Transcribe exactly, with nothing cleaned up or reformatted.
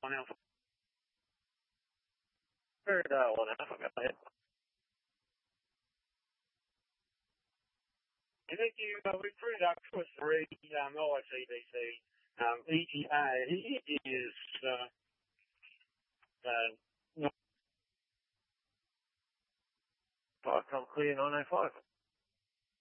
one Alpha. Third, uh, one Alpha, go ahead. Thank you. Uh, we've printed out for three, um, O I C B C. Um, E T A is, uh, uh, five, come clear, nine oh five.